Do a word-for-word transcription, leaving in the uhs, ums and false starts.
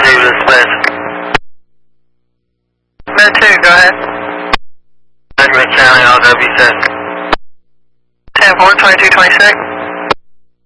two to space. Med two, go ahead. Segment County, L W six. ten four, twenty-two twenty-six.